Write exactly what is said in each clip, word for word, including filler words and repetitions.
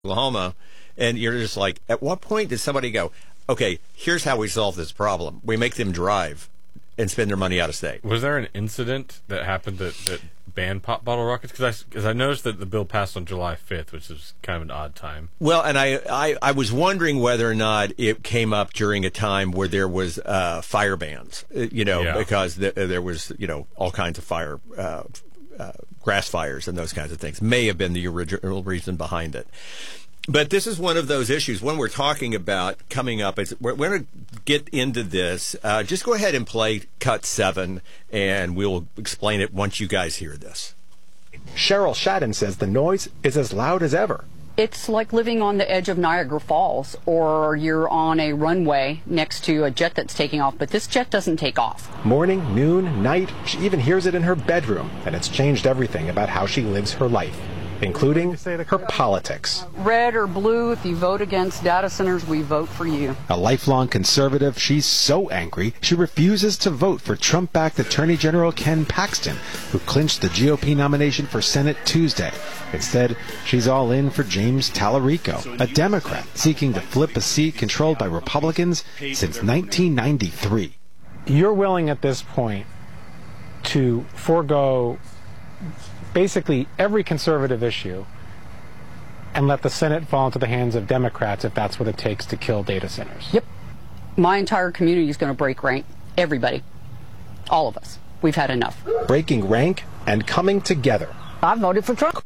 Oklahoma, and you're just like, at what point does somebody go, okay, here's how we solve this problem. We make them drive and spend their money out of state. Was there an incident that happened that, that banned pop bottle rockets? Because I, cause I noticed that the bill passed on July fifth, which is kind of an odd time. Well, and I, I, I was wondering whether or not it came up during a time where there was uh, fire bans, you know, Yeah. because th- there was, you know, all kinds of fire, uh, uh, grass fires and those kinds of things. May have been the original reason behind it. But this is one of those issues when we're talking about coming up. Is we're, we're going to get into this. Uh, just go ahead and play cut seven, and we'll explain it once you guys hear this. Cheryl Shadden says the noise is as loud as ever. It's like living on the edge of Niagara Falls, or you're on a runway next to a jet that's taking off, but this jet doesn't take off. Morning, noon, night, she even hears it in her bedroom, and it's changed everything about how she lives her life, including her politics. Red or blue, if you vote against data centers, we vote for you. A lifelong conservative, she's so angry she refuses to vote for Trump-backed Attorney General Ken Paxton, who clinched the G O P nomination for Senate Tuesday. Instead, she's all in for James Tallarico, a Democrat seeking to flip a seat controlled by Republicans since nineteen ninety-three. You're willing at this point to forego basically every conservative issue and let the Senate fall into the hands of Democrats if that's what it takes to kill data centers. Yep. My entire community is going to break rank. Everybody. All of us. We've had enough. Breaking rank and coming together. I voted for Trump.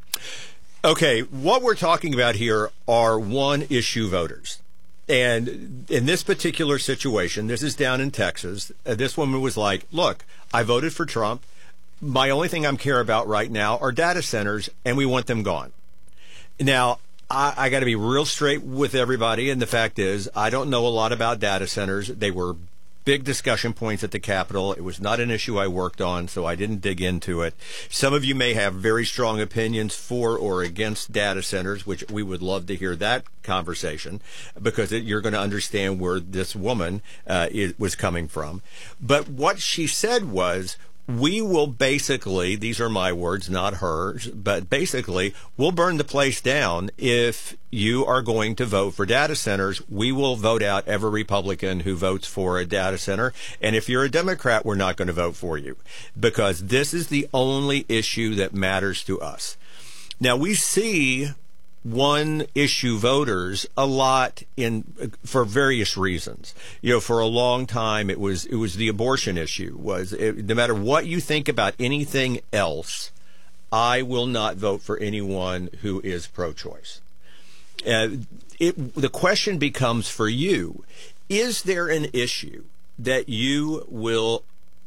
Okay, what we're talking about here are one-issue voters. And in this particular situation, this is down in Texas, uh, this woman was like, look, I voted for Trump. My only thing I'm care about right now are data centers, and we want them gone. Now, I, I got to be real straight with everybody, and the fact is, I don't know a lot about data centers. They were big discussion points at the Capitol. It was not an issue I worked on, so I didn't dig into it. Some of you may have very strong opinions for or against data centers, which we would love to hear that conversation, because it, you're going to understand where this woman uh, is, was coming from. But what she said was, we will basically, these are my words, not hers, but basically, we'll burn the place down if you are going to vote for data centers. We will vote out every Republican who votes for a data center. And if you're a Democrat, we're not going to vote for you, because this is the only issue that matters to us. Now, we see one issue voters a lot in for various reasons. You know, for a long time it was it was the abortion issue. Was it, no matter what you think about anything else, I will not vote for anyone who is pro-choice. Uh, it, the question becomes for you: is there an issue that you will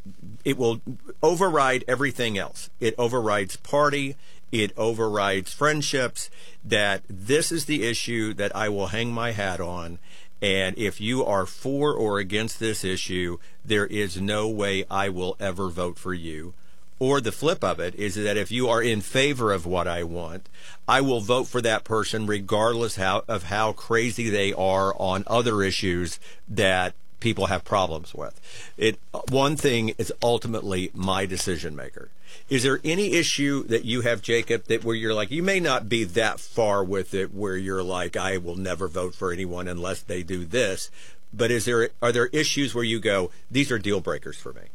it will override everything else? It overrides party. It overrides friendships, that this is the issue that I will hang my hat on. And if you are for or against this issue, there is no way I will ever vote for you. Or the flip of it is that if you are in favor of what I want, I will vote for that person regardless how, of how crazy they are on other issues that people have problems with. It, one thing is ultimately my decision maker. Is there any issue that you have, Jacob, that where you're like, you may not be that far with it, where you're like, I will never vote for anyone unless they do this, but is there are there issues where you go, these are deal breakers for me?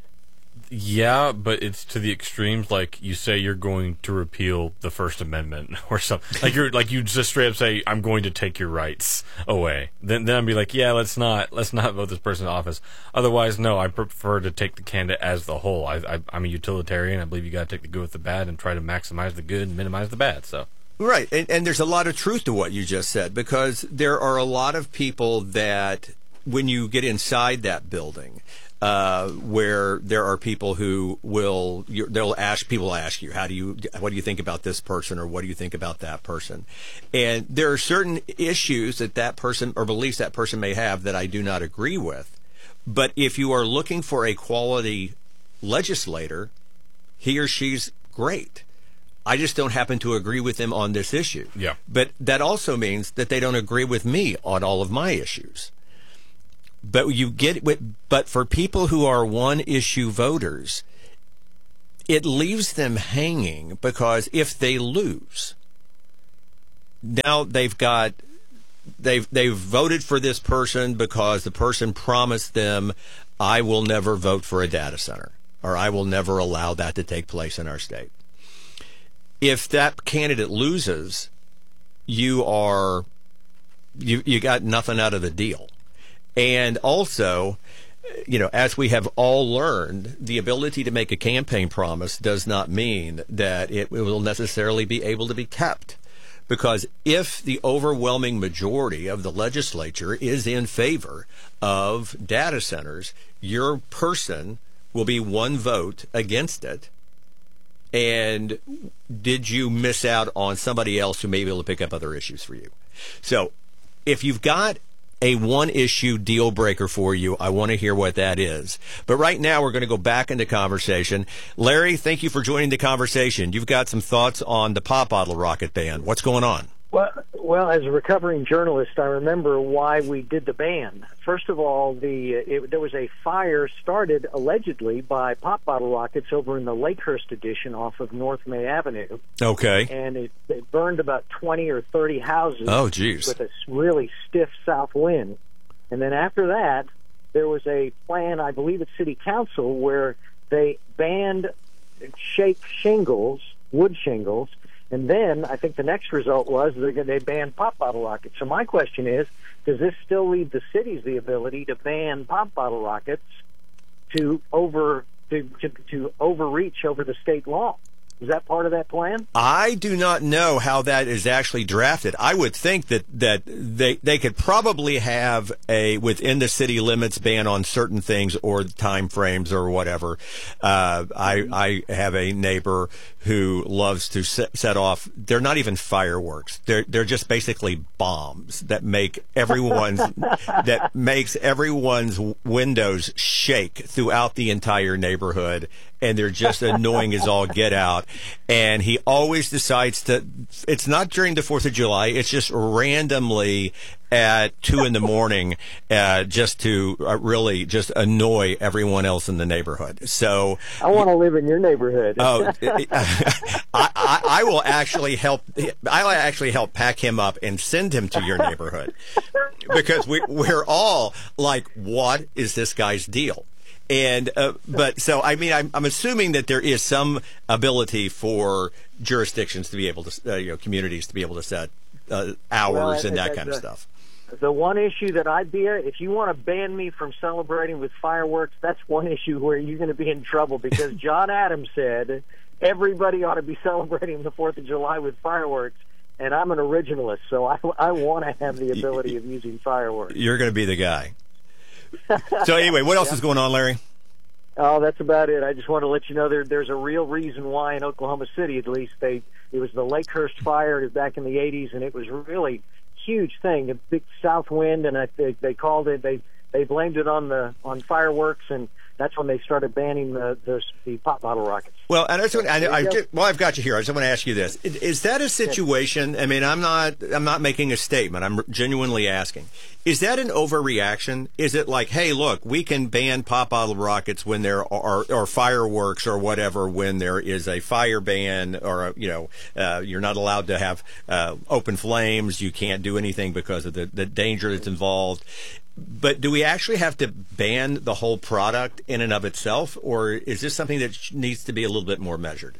Yeah, but it's to the extremes. Like you say, you're going to repeal the First Amendment or something. Like you're like you just straight up say, "I'm going to take your rights away." Then then I'd be like, "Yeah, let's not let's not vote this person in office." Otherwise, no, I prefer to take the candidate as the whole. I, I I'm a utilitarian. I believe you got to take the good with the bad and try to maximize the good and minimize the bad. So. Right, and, and there's a lot of truth to what you just said, because there are a lot of people that when you get inside that building. Uh, where there are people who will, they'll ask, people ask you, how do you, what do you think about this person, or what do you think about that person? And there are certain issues that that person, or beliefs that person may have, that I do not agree with. But if you are looking for a quality legislator, he or she's great. I just don't happen to agree with them on this issue. Yeah. But that also means that they don't agree with me on all of my issues. But you get, but for people who are one-issue voters, it leaves them hanging, because if they lose, now they've got they've they've voted for this person because the person promised them, I will never vote for a data center, or I will never allow that to take place in our state. If that candidate loses, you are you you got nothing out of the deal. And also, you know, as we have all learned, the ability to make a campaign promise does not mean that it will necessarily be able to be kept. Because if the overwhelming majority of the legislature is in favor of data centers, your person will be one vote against it. And did you miss out on somebody else who may be able to pick up other issues for you? So if you've got a one-issue deal breaker for you, I want to hear what that is. But right now, we're going to go back into conversation. Larry, thank you for joining the conversation. You've got some thoughts on the pop bottle rocket ban. What's going on? Well, well, as a recovering journalist, I remember why we did the ban. First of all, the it, there was a fire started allegedly by pop bottle rockets over in the Lakehurst addition off of North May Avenue. Okay. And it, it burned about twenty or thirty houses. Oh, geez. With a really stiff south wind. And then after that, there was a plan, I believe at City Council, where they banned shake shingles, wood shingles. And then I think the next result was they banned pop bottle rockets. So my question is, does this still leave the cities the ability to ban pop bottle rockets to over to, to, to overreach over the state law? Is that part of that plan? I do not know how that is actually drafted. I would think that, that they they could probably have a within the city limits ban on certain things or time frames or whatever. Uh, I I have a neighbor who loves to set, set off. They're not even fireworks. They're they're just basically bombs that make everyone's that makes everyone's windows shake throughout the entire neighborhood. And they're just annoying as all get out. And he always decides to, it's not during the fourth of July, it's just randomly at two in the morning, uh, just to uh, really just annoy everyone else in the neighborhood. So I want to live in your neighborhood. Oh, I, I, I will actually help. I will actually help pack him up and send him to your neighborhood, because we, we're all like, what is this guy's deal? And uh, but so I mean I'm, I'm assuming that there is some ability for jurisdictions to be able to uh, you know communities to be able to set uh, hours well, and that kind the, of stuff. The one issue that I'd be if you want to ban me from celebrating with fireworks, that's one issue where you're going to be in trouble, because John Adams said everybody ought to be celebrating the fourth of July with fireworks. And I'm an originalist, so I, I want to have the ability of using fireworks. You're going to be the guy. So anyway, what else yeah. is going on, Larry? Oh, that's about it. I just want to let you know there, there's a real reason why in Oklahoma City, at least, they it was the Lakehurst fire back in the eighties, and it was really huge thing, a big south wind, and I, they, they called it, they they blamed it on the on fireworks, and that's when they started banning the the, the pop bottle rockets. Well, and I just want, I, I just, well, I've got you here. I just want to ask you this: is, is that a situation? I mean, I'm not I'm not making a statement. I'm genuinely asking. Is that an overreaction? Is it like, hey, look, we can ban pop bottle rockets when there are, or fireworks or whatever when there is a fire ban, or a, you know, uh, you're not allowed to have uh, open flames. You can't do anything because of the, the danger that's involved. But do we actually have to ban the whole product in and of itself, or is this something that needs to be a little bit more measured?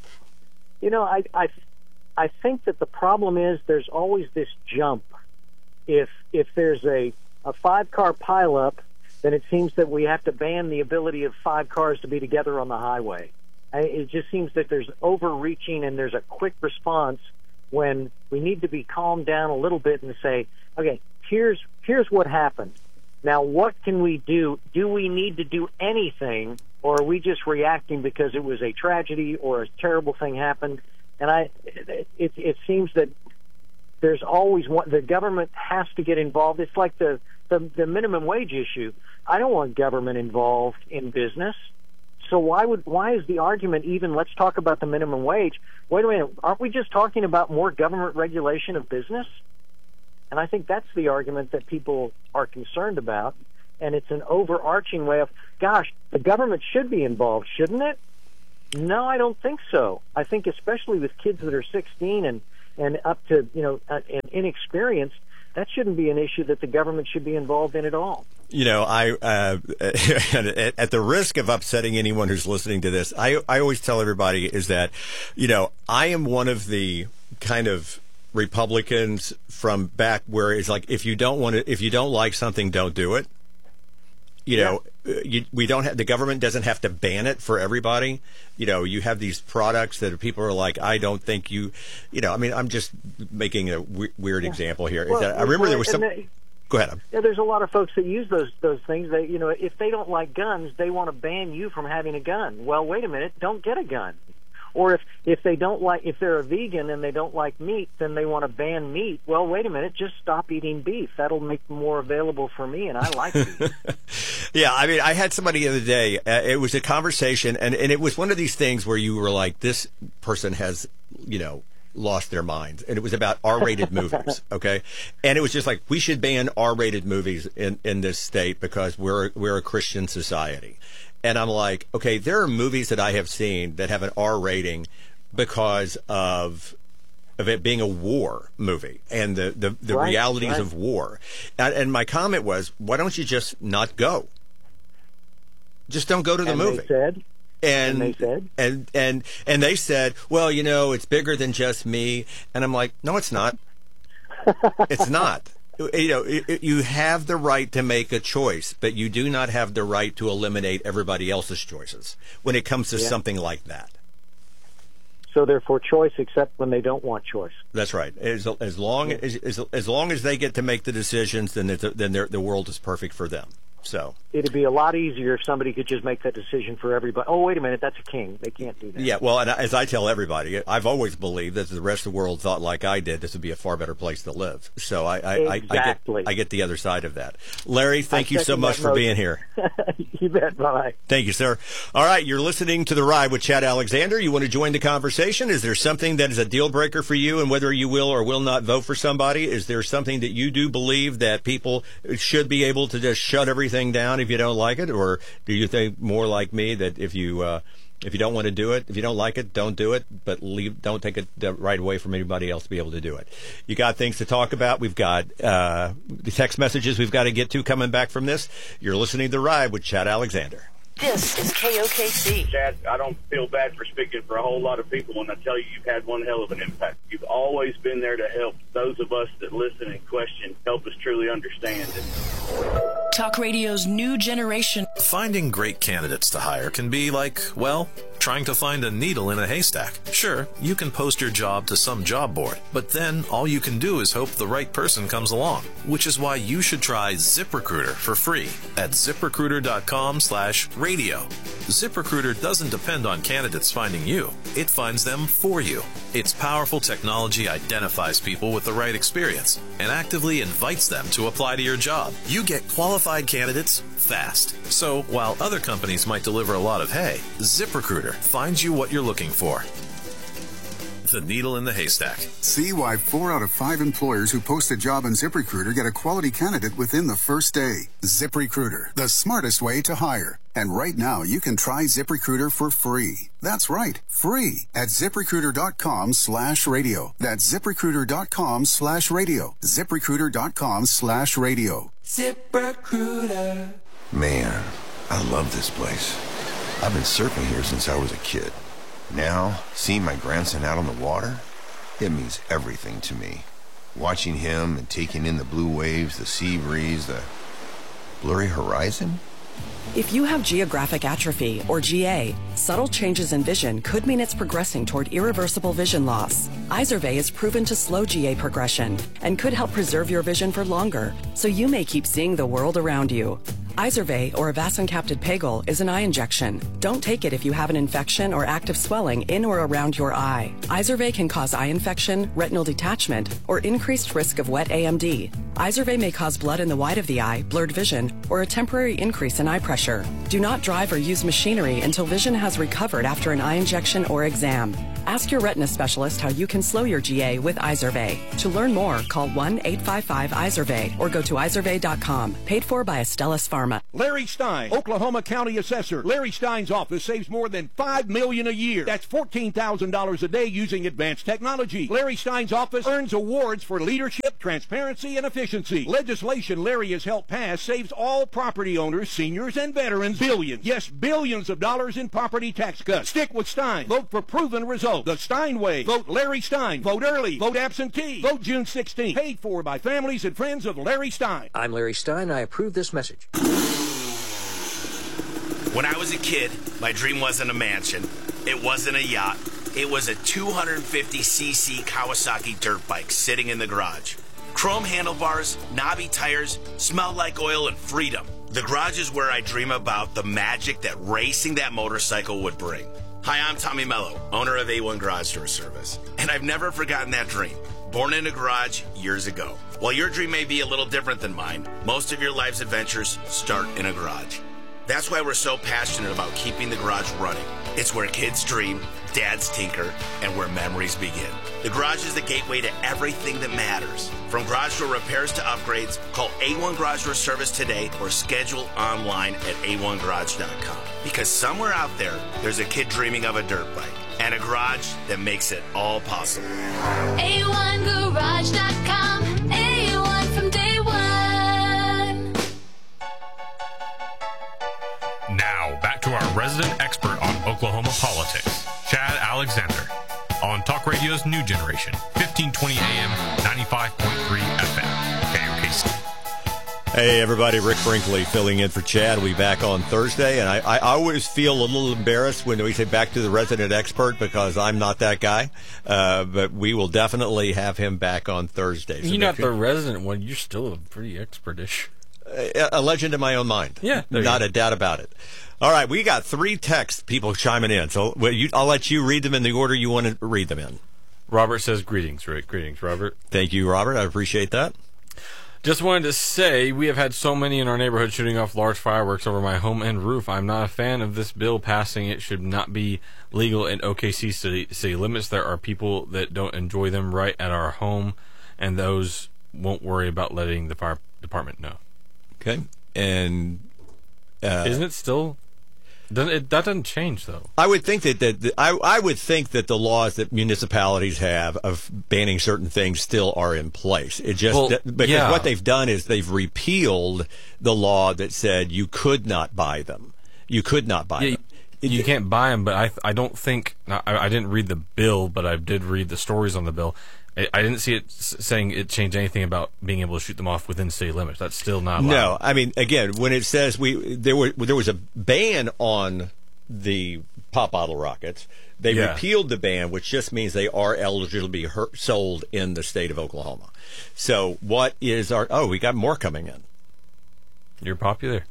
You know, I I, I think that the problem is there's always this jump. If if there's a, a five-car pileup, then it seems that we have to ban the ability of five cars to be together on the highway. I, it just seems that there's overreaching and there's a quick response when we need to be calmed down a little bit and say, okay, here's here's what happened. Now, what can we do? Do we need to do anything, or are we just reacting because it was a tragedy or a terrible thing happened? And I, it, it seems that there's always one, the government has to get involved. It's like the, the, the minimum wage issue. I don't want government involved in business. So why would why is the argument even, let's talk about the minimum wage? Wait a minute, aren't we just talking about more government regulation of business? And I think that's the argument that people are concerned about. And it's an overarching way of, gosh, the government should be involved, shouldn't it? No, I don't think so. I think especially with kids that are sixteen and and up to, you know, uh, and inexperience, that shouldn't be an issue that the government should be involved in at all. You know, I uh, at the risk of upsetting anyone who's listening to this, I I always tell everybody is that, you know, I am one of the kind of Republicans from back where it's like, if you don't want to, if you don't like something, don't do it. You know, yeah. you, we don't have, the government doesn't have to ban it for everybody. You know, you have these products that people are like, I don't think you, you know, I mean, I'm just making a w- weird yeah. example here. Well, that, I remember there was some. They, go ahead. Yeah, there's a lot of folks that use those those things. They, you know, if they don't like guns, they want to ban you from having a gun. Well, wait a minute, don't get a gun. Or if, if they don't like, if they're a vegan and they don't like meat, then they want to ban meat. Well, wait a minute, just stop eating beef. That'll make more available for me, and I like beef. Yeah, I mean, I had somebody the other day, uh, it was a conversation, and, and it was one of these things where you were like, this person has, you know, lost their minds. And it was about R-rated movies, okay? And it was just like, we should ban R-rated movies in, in this state because we're we're a Christian society. And I'm like, okay, there are movies that I have seen that have an R rating because of of it being a war movie and the, the, the right, realities right. of war. And, and my comment was, why don't you just not go? Just don't go to the and movie. They said, and, and they said, and and and they said, well, you know, it's bigger than just me. And I'm like, no, it's not. It's not. You know, you have the right to make a choice, but you do not have the right to eliminate everybody else's choices when it comes to yeah. something like that. So they're for choice, except when they don't want choice. That's right. As, as long as, as as long as they get to make the decisions, then it's, then the world is perfect for them. So it'd be a lot easier if somebody could just make that decision for everybody. Oh, wait a minute, that's a king. They can't do that. Yeah, well, and as I tell everybody, I've always believed that if the rest of the world thought like I did, this would be a far better place to live. So I, I, exactly. I, I, get, I get the other side of that. Larry, thank you so much for being here. You bet. Bye. Thank you, sir. All right, you're listening to The Ride with Chad Alexander. You want to join the conversation? Is there something that is a deal breaker for you and whether you will or will not vote for somebody? Is there something that you do believe that people should be able to just shut everything down if you don't like it? Or do you think more like me that if you uh, if you don't want to do it, if you don't like it, don't do it, but leave, don't take it right away from anybody else to be able to do it? You got things to talk about. We've got uh, the text messages we've got to get to coming back from this. You're listening to The Ride with Chad Alexander. This is K O K C. Chad, I don't feel bad for speaking for a whole lot of people when I tell you you've had one hell of an impact. You've always been there to help those of us that listen and question, help us truly understand it. Talk radio's new generation. Finding great candidates to hire can be like, well, trying to find a needle in a haystack. Sure, you can post your job to some job board, but then all you can do is hope the right person comes along, which is why you should try ZipRecruiter for free at ZipRecruiter.com slash radio. ZipRecruiter doesn't depend on candidates finding you. It finds them for you. Its powerful technology identifies people with the right experience and actively invites them to apply to your job. You get qualified candidates fast. So while other companies might deliver a lot of hay, ZipRecruiter finds you what you're looking for. The needle in the haystack. See why four out of five employers who post a job on ZipRecruiter get a quality candidate within the first day. ZipRecruiter, the smartest way to hire. And right now, you can try ZipRecruiter for free. That's right, free at ZipRecruiter.com slash radio. That's ZipRecruiter.com slash radio. ZipRecruiter.com slash radio. ZipRecruiter. Man, I love this place. I've been surfing here since I was a kid. Now, seeing my grandson out on the water, it means everything to me. Watching him and taking in the blue waves, the sea breeze, the blurry horizon. If you have geographic atrophy, or G A, subtle changes in vision could mean it's progressing toward irreversible vision loss. Izervay is proven to slow G A progression and could help preserve your vision for longer, so you may keep seeing the world around you. Izervay, or avacincaptad pegol, is an eye injection. Don't take it if you have an infection or active swelling in or around your eye. Izervay can cause eye infection, retinal detachment, or increased risk of wet A M D. Izervay may cause blood in the white of the eye, blurred vision, or a temporary increase in eye pressure. Do not drive or use machinery until vision has recovered after an eye injection or exam. Ask your retina specialist how you can slow your G A with Izervay. To learn more, call one eight five five Izervay or go to izervay dot com. Paid for by Astellas Pharma. Larry Stein, Oklahoma County Assessor. Larry Stein's office saves more than five million dollars a year. That's fourteen thousand dollars a day using advanced technology. Larry Stein's office earns awards for leadership, transparency, and efficiency. Legislation Larry has helped pass saves all property owners, seniors, and veterans billions, yes, billions of dollars in property tax cuts. Stick with Stein. Vote for proven results. The Stein way. Vote Larry Stein. Vote early. Vote absentee. Vote June sixteenth. Paid for by families and friends of Larry Stein. I'm Larry Stein. I approve this message. When I was a kid, my dream wasn't a mansion. It wasn't a yacht. It was a two hundred fifty c c Kawasaki dirt bike sitting in the garage. Chrome handlebars, knobby tires, smelled like oil, and freedom. The garage is where I dream about the magic that racing that motorcycle would bring. Hi, I'm Tommy Mello, owner of A one Garage Door Service, and I've never forgotten that dream. Born in a garage years ago. While your dream may be a little different than mine, most of your life's adventures start in a garage. That's why we're so passionate about keeping the garage running. It's where kids dream, dads tinker, and where memories begin. The garage is the gateway to everything that matters. From garage door repairs to upgrades, call A one Garage Door Service today or schedule online at a one garage dot com. Because somewhere out there, there's a kid dreaming of a dirt bike and a garage that makes it all possible. a one garage dot com. A one from day one. Now, back to our resident expert on Oklahoma politics, Chad Alexander, on Talk Radio's New Generation, fifteen twenty A M, ninety-five point three F M, K O K C. Hey, everybody, Rick Brinkley filling in for Chad. We'll be back on Thursday, and I, I always feel a little embarrassed when we say back to the resident expert because I'm not that guy, uh, but we will definitely have him back on Thursday. So you're not the resident one. You're still a pretty expertish. A, a legend in my own mind. Yeah. Not a doubt about it. All right, we got three text people chiming in, so well, you, I'll let you read them in the order you want to read them in. Robert says, greetings, Rick. Greetings, Robert. Thank you, Robert. I appreciate that. Just wanted to say, we have had so many in our neighborhood shooting off large fireworks over my home and roof. I'm not a fan of this bill passing. It should not be legal in O K C city, city limits. There are people that don't enjoy them right at our home, and those won't worry about letting the fire department know. Okay. And uh, isn't it still... Doesn't it, that doesn't change, though. I would think that, that, that I, I would think that the laws that municipalities have of banning certain things still are in place. It just well, because yeah. what they've done is they've repealed the law that said you could not buy them. You could not buy yeah, them. You, you can't buy them, but I I don't think I, I didn't read the bill, but I did read the stories on the bill. I, I didn't see it saying it changed anything about being able to shoot them off within city limits. That's still not allowed. No, I mean, again, when it says we there were there was a ban on the pop bottle rockets, they yeah. repealed the ban, which just means they are eligible to be her- sold in the state of Oklahoma. So, what is our? Oh, we got more coming in. You're popular.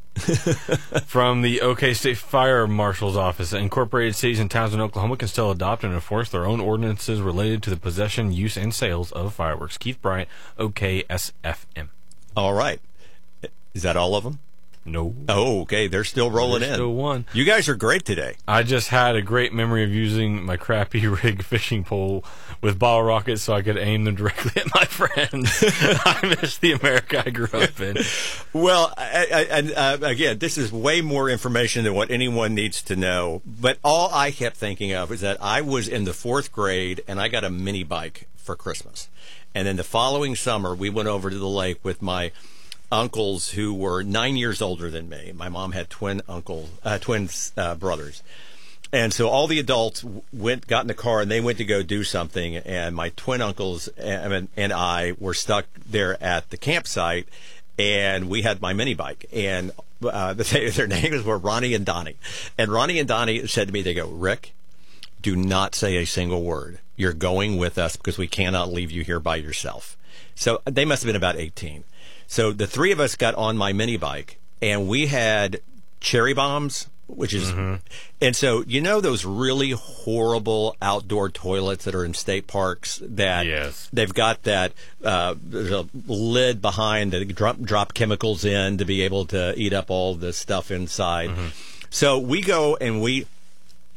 From the OK State Fire Marshal's Office, incorporated cities and towns in Oklahoma can still adopt and enforce their own ordinances related to the possession, use, and sales of fireworks. Keith Bryant, O K S F M. All right. Is that all of them? No. Oh, okay. They're still rolling There's in. Still one. You guys are great today. I just had a great memory of using my crappy rig fishing pole with bottle rockets so I could aim them directly at my friends. I miss the America I grew up in. Well, and uh, again, this is way more information than what anyone needs to know. But all I kept thinking of is that I was in the fourth grade and I got a mini bike for Christmas. And then the following summer, we went over to the lake with my uncles who were nine years older than me. My mom had twin uncles, uh, twin uh, brothers. And so all the adults went, got in the car, and they went to go do something. And my twin uncles and, and I were stuck there at the campsite, and we had my mini bike. And uh, their names were Ronnie and Donnie. And Ronnie and Donnie said to me, they go, Rick, do not say a single word. You're going with us because we cannot leave you here by yourself. So they must have been about eighteen. So the three of us got on my mini bike, and we had cherry bombs, which is, mm-hmm. and so you know those really horrible outdoor toilets that are in state parks that yes. they've got that uh, there's a lid behind that drop, drop chemicals in to be able to eat up all the stuff inside. Mm-hmm. So we go and we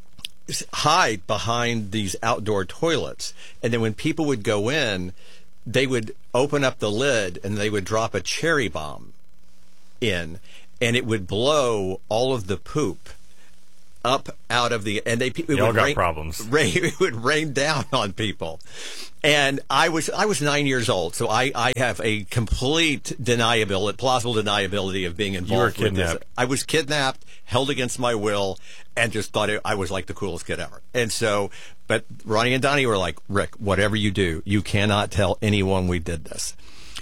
hide behind these outdoor toilets. And then when people would go in, they would open up the lid and they would drop a cherry bomb in, and it would blow all of the poop up out of the, and they it Y'all would got rain, problems. Rain, it would rain down on people. And I was I was nine years old, so I, I have a complete deniability, plausible deniability of being involved You were with this. kidnapped. I was kidnapped, held against my will, and just thought it, I was like the coolest kid ever. And so, but Ronnie and Donnie were like, Rick, whatever you do, you cannot tell anyone we did this.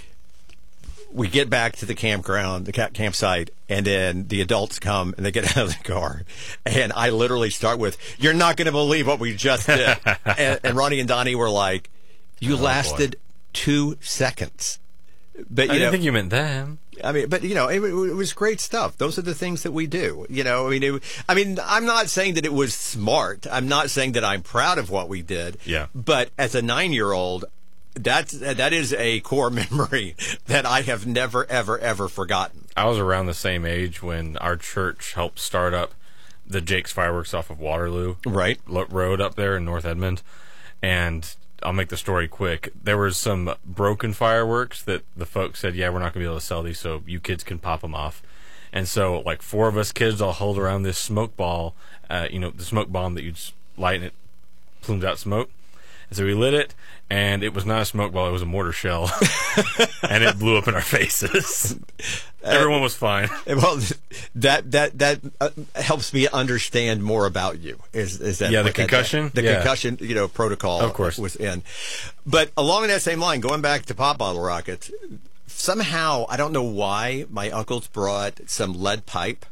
We get back to the campground, the camp- campsite, and then the adults come and they get out of the car. And I literally start with, "You're not going to believe what we just did." and, and Ronnie and Donnie were like, "You Oh, lasted boy. two seconds." But you I didn't know, think you meant them. I mean, but you know, it, it was great stuff. Those are the things that we do. You know, I mean, it, I mean, I'm not saying that it was smart. I'm not saying that I'm proud of what we did. Yeah. But as a nine-year-old, that's that is a core memory that I have never, ever, ever forgotten. I was around the same age when our church helped start up the Jake's Fireworks off of Waterloo right Lo- Road up there in North Edmond, and I'll make the story quick. There was some broken fireworks that the folks said, "Yeah, we're not going to be able to sell these, so you kids can pop them off." And so, like, four of us kids all hold around this smoke ball, uh, you know, the smoke bomb that you'd light and it plumes out smoke. And so we lit it, and it was not a smoke ball; it was a mortar shell, and it blew up in our faces. Everyone was fine. Well, that that that uh, helps me understand more about you. Is is that Yeah, the what that- concussion? the Yeah. concussion, you know, protocol, Of course. was in. But along that same line, going back to pop bottle rockets, somehow I don't know why my uncles brought some lead pipe,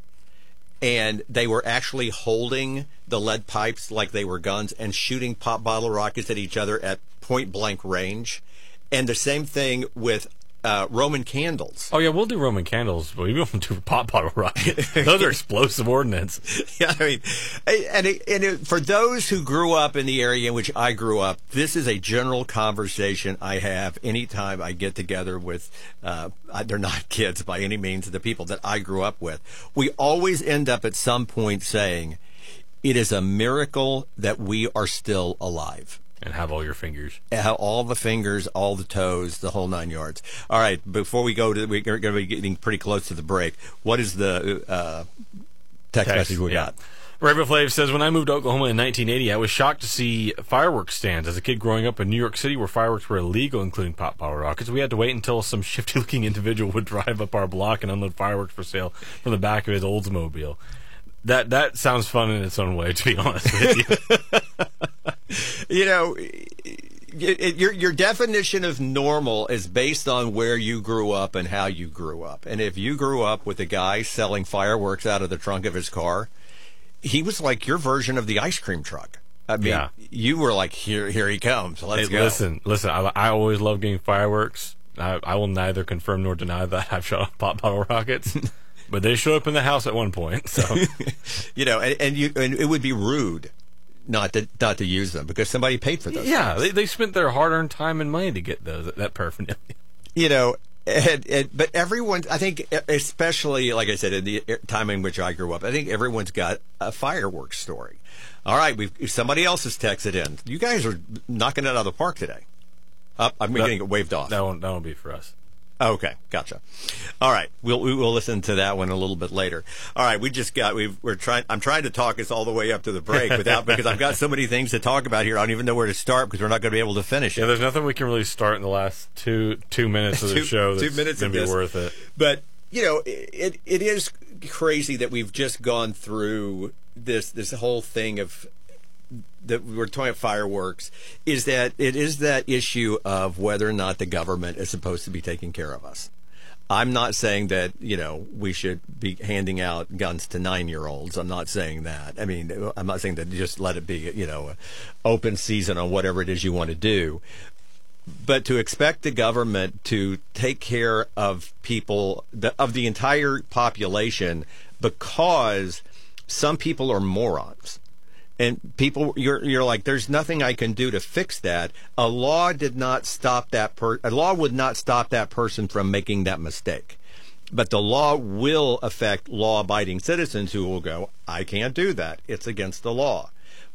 and they were actually holding the lead pipes like they were guns and shooting pop bottle rockets at each other at point blank range. And the same thing with uh, Roman candles. Oh yeah, we'll do Roman candles, but we won't do pop bottle rockets. Those are explosive ordnance. Yeah, I mean, and, it, and it, for those who grew up in the area in which I grew up, this is a general conversation I have anytime I get together with, uh, they're not kids by any means, the people that I grew up with. We always end up at some point saying, it is a miracle that we are still alive. And have all your fingers. Have all the fingers, all the toes, the whole nine yards. All right, before we go to, we're going to be getting pretty close to the break. What is the uh, text, Text, message we yeah. got? Rainbow Flav says, when I moved to Oklahoma in nineteen eighty, I was shocked to see fireworks stands. As a kid growing up in New York City where fireworks were illegal, including pop bottle rockets, we had to wait until some shifty-looking individual would drive up our block and unload fireworks for sale from the back of his Oldsmobile. That that sounds fun in its own way, to be honest with you. You know, it, your your definition of normal is based on where you grew up and how you grew up. And if you grew up with a guy selling fireworks out of the trunk of his car, he was like your version of the ice cream truck. I mean, Yeah. you were like, here here he comes. Let's Hey, go. Listen, listen. I, I always love getting fireworks. I, I will neither confirm nor deny that I've shot off pop bottle rockets, but they showed up in the house at one point. So, You know, and, and you and it would be rude not to not to use them because somebody paid for those. yeah, things. they, they spent their hard-earned time and money to get those that paraphernalia. You know, and, and, but everyone, I think, especially, like I said, in the time in which I grew up, I think everyone's got a fireworks story. All right, we've, somebody else has texted in. You guys are knocking it out of the park today. Up, I'm That- getting it waved off. That won't that won't be for us. Okay, gotcha. All right, we'll we will listen to that one a little bit later. All right, we just got we've, we're trying. I'm trying to talk us all the way up to the break without because I've got so many things to talk about here. I don't even know where to start because we're not going to be able to finish it. Yeah, there's nothing we can really start in the last two two minutes of the Two- show two that's minutes going of to be this. worth it. But you know, it it is crazy that we've just gone through this this whole thing of that we're talking about fireworks. Is that it is that issue of whether or not the government is supposed to be taking care of us. I'm not saying that, you know, we should be handing out guns to nine-year-olds. I'm not saying that. I mean, I'm not saying that just let it be, you know, open season on whatever it is you want to do. But to expect the government to take care of people, the, of the entire population, because some people are morons. And people, you're you're like, there's nothing I can do to fix that. A law did not stop that per. A law would not stop that person from making that mistake. But the law will affect law-abiding citizens who will go, I can't do that. It's against the law.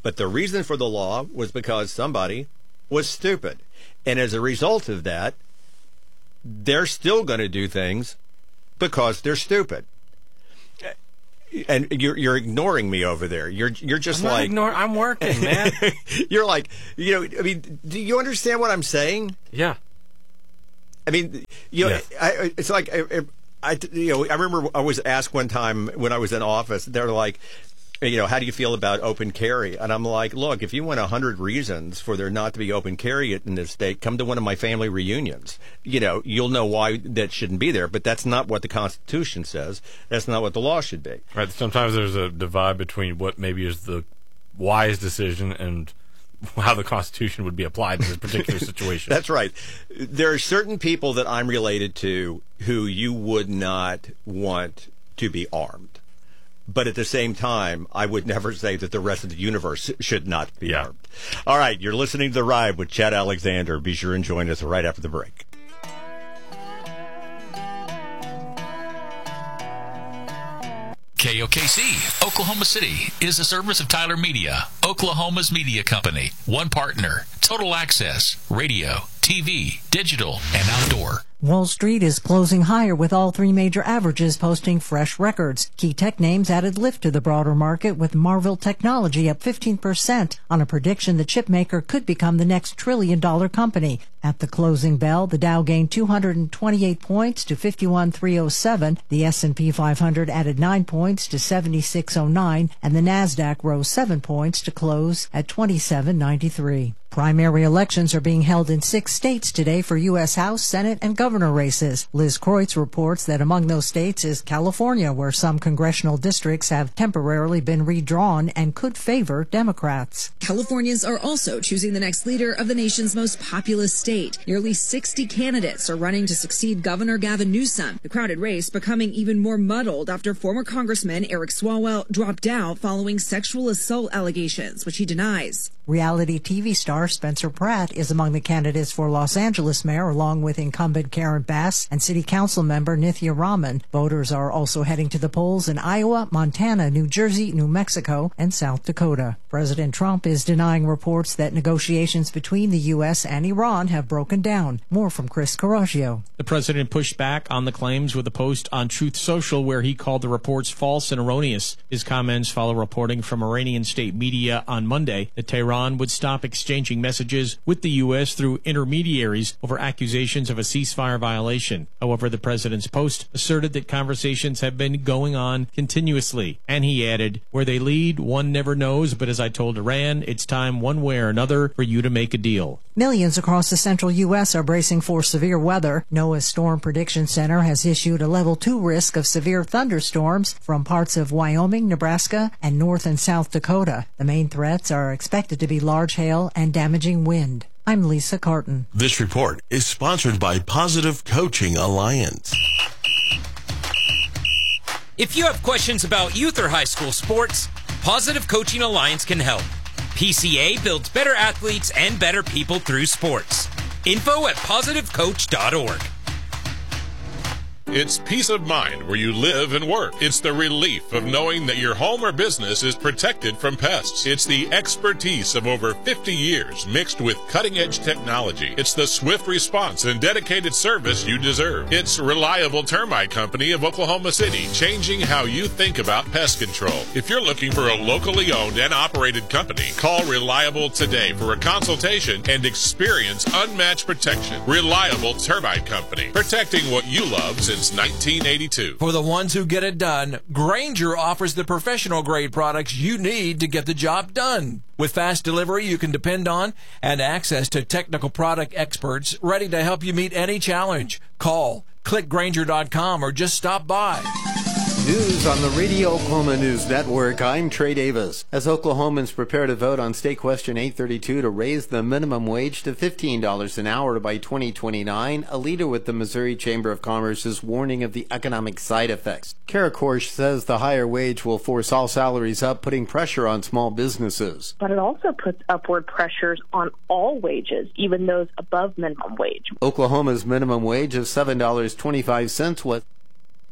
But the reason for the law was because somebody was stupid. And as a result of that, they're still going to do things because they're stupid. And you're you're ignoring me over there. You're you're just I'm not like ignoring. I'm working, man. You're like, you know. I mean, do you understand what I'm saying? Yeah. I mean, you know, Yes. I, it's like I, I, you know, I remember I was asked one time when I was in office. They're like, you know, how do you feel about open carry? And I'm like, look, if you want a hundred reasons for there not to be open carry in this state, come to one of my family reunions. You know, you'll know why that shouldn't be there. But that's not what the Constitution says. That's not what the law should be. Right. Sometimes there's a divide between what maybe is the wise decision and how the Constitution would be applied in this particular situation. That's right. There are certain people that I'm related to who you would not want to be armed. But at the same time, I would never say that the rest of the universe should not be Yeah. armed. All right, you're listening to The Ride with Chad Alexander. Be sure and join us right after the break. K O K C, Oklahoma City, is a service of Tyler Media, Oklahoma's media company. One partner, total access, radio, T V, digital, and outdoor. Wall Street is closing higher with all three major averages posting fresh records. Key tech names added lift to the broader market with Marvell Technology up fifteen percent on a prediction the chipmaker could become the next trillion dollar company. At the closing bell, the Dow gained two hundred twenty-eight points to fifty-one thousand three hundred seven. The S and P five hundred added nine points to seventy-six oh nine, and the Nasdaq rose seven points to close at twenty-seven ninety-three. Primary elections are being held in six states today for U S House, Senate, and governor races. Liz Kreutz reports that among those states is California, where some congressional districts have temporarily been redrawn and could favor Democrats. Californians are also choosing the next leader of the nation's most populous state. Nearly sixty candidates are running to succeed Governor Gavin Newsom. The crowded race becoming even more muddled after former Congressman Eric Swalwell dropped out following sexual assault allegations, which he denies. Reality T V star Spencer Pratt is among the candidates for Los Angeles mayor, along with incumbent Karen Bass and city council member Nithya Raman. Voters are also heading to the polls in Iowa, Montana, New Jersey, New Mexico, and South Dakota. President Trump is denying reports that negotiations between the U S and Iran have broken down. More from Chris Carraggio. The president pushed back on the claims with a post on Truth Social where he called the reports false and erroneous. His comments follow reporting from Iranian state media on Monday that Tehran would stop exchanging messages with the U S through intermediaries over accusations of a ceasefire violation. However, the president's post asserted that conversations have been going on continuously. And he added, where they lead, one never knows, but as I told Iran, it's time one way or another for you to make a deal. Millions across the central U S are bracing for severe weather. NOAA's Storm Prediction Center has issued a level two risk of severe thunderstorms from parts of Wyoming, Nebraska, and North and South Dakota. The main threats are expected to be large hail and damaging wind. I'm Lisa Carton. This report is sponsored by Positive Coaching Alliance. If you have questions about youth or high school sports, Positive Coaching Alliance can help. P C A builds better athletes and better people through sports. Info at positive coach dot org. It's peace of mind where you live and work. It's the relief of knowing that your home or business is protected from pests. It's the expertise of over fifty years mixed with cutting-edge technology. It's the swift response and dedicated service you deserve. It's Reliable Termite Company of Oklahoma City, changing how you think about pest control. If you're looking for a locally owned and operated company, call Reliable today for a consultation and experience unmatched protection. Reliable Termite Company, protecting what you love since nineteen eighty-two. For the ones who get it done, Grainger offers the professional-grade products you need to get the job done. With fast delivery you can depend on and access to technical product experts ready to help you meet any challenge. Call, click Grainger dot com, or just stop by. News on the Radio Oklahoma News Network. I'm Trey Davis. As Oklahomans prepare to vote on State Question eight thirty-two to raise the minimum wage to fifteen dollars an hour by twenty twenty-nine, a leader with the Missouri Chamber of Commerce is warning of the economic side effects. Kara Korsh says the higher wage will force all salaries up, putting pressure on small businesses. But it also puts upward pressures on all wages, even those above minimum wage. Oklahoma's minimum wage of seven dollars and twenty-five cents was